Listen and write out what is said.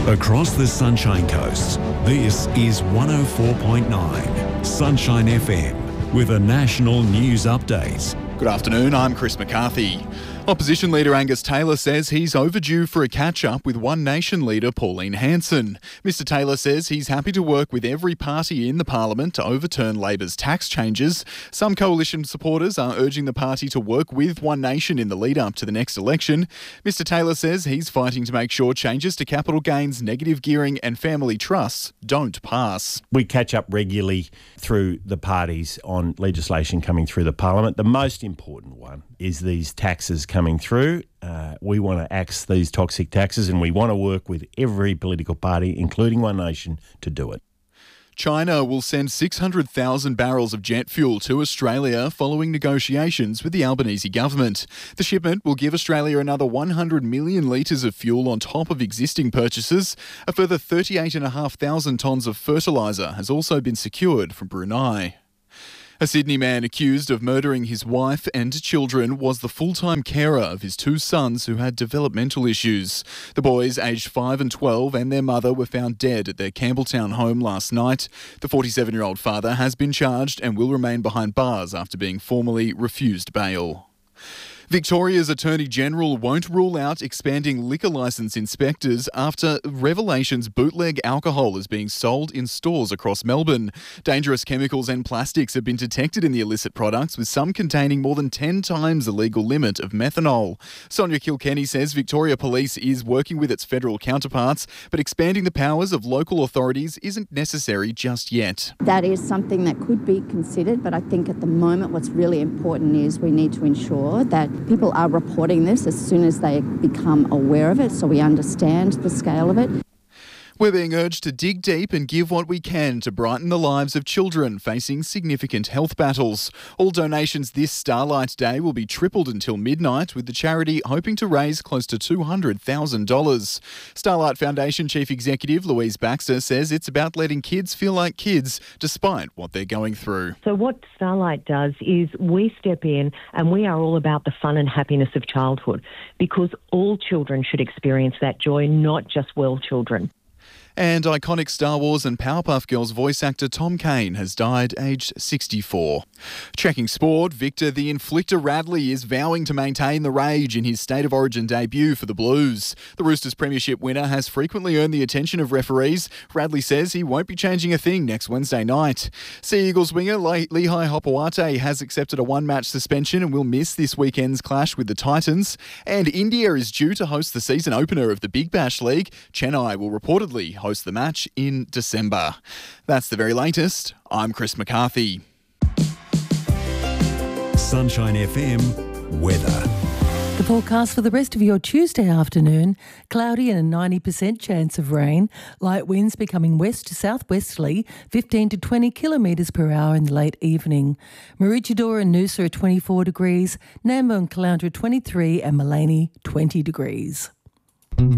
Across the Sunshine Coast, this is 104.9 Sunshine FM with a national news update. Good afternoon, I'm Chris McCarthy. Opposition leader Angus Taylor says he's overdue for a catch-up with One Nation leader Pauline Hanson. Mr Taylor says he's happy to work with every party in the parliament to overturn Labor's tax changes. Some coalition supporters are urging the party to work with One Nation in the lead-up to the next election. Mr Taylor says he's fighting to make sure changes to capital gains, negative gearing and family trusts don't pass. We catch up regularly through the parties on legislation coming through the parliament. The most important one is these taxes coming through. We want to axe these toxic taxes and we want to work with every political party, including One Nation, to do it. China will send 600,000 barrels of jet fuel to Australia following negotiations with the Albanese government. The shipment will give Australia another 100 million litres of fuel on top of existing purchases. A further 38,500 tonnes of fertiliser has also been secured from Brunei. A Sydney man accused of murdering his wife and children was the full-time carer of his two sons who had developmental issues. The boys, aged 5 and 12, and their mother were found dead at their Campbelltown home last night. The 47-year-old father has been charged and will remain behind bars after being formally refused bail. Victoria's Attorney-General won't rule out expanding liquor licence inspectors after revelations bootleg alcohol is being sold in stores across Melbourne. Dangerous chemicals and plastics have been detected in the illicit products, with some containing more than 10 times the legal limit of methanol. Sonia Kilkenny says Victoria Police is working with its federal counterparts, but expanding the powers of local authorities isn't necessary just yet. That is something that could be considered, but I think at the moment what's really important is we need to ensure that people are reporting this as soon as they become aware of it, so we understand the scale of it. We're being urged to dig deep and give what we can to brighten the lives of children facing significant health battles. All donations this Starlight Day will be tripled until midnight, with the charity hoping to raise close to $200,000. Starlight Foundation Chief Executive Louise Baxter says it's about letting kids feel like kids despite what they're going through. So what Starlight does is we step in and we are all about the fun and happiness of childhood, because all children should experience that joy, not just well children. And iconic Star Wars and Powerpuff Girls voice actor Tom Kane has died aged 64. Checking sport, Victor the Inflictor Radley is vowing to maintain the rage in his State of Origin debut for the Blues. The Roosters premiership winner has frequently earned the attention of referees. Radley says he won't be changing a thing next Wednesday night. Sea Eagles winger Lehigh Hopewate has accepted a one-match suspension and will miss this weekend's clash with the Titans. And India is due to host the season opener of the Big Bash League. Chennai will reportedly host the match in December. That's the very latest. I'm Chris McCarthy. Sunshine FM weather. The forecast for the rest of your Tuesday afternoon: cloudy and a 90% chance of rain. Light winds becoming west to southwesterly, 15 to 20 kilometres per hour in the late evening. Maroochydore and Noosa are 24 degrees, Nambour and Caloundra 23 and Maleny 20 degrees.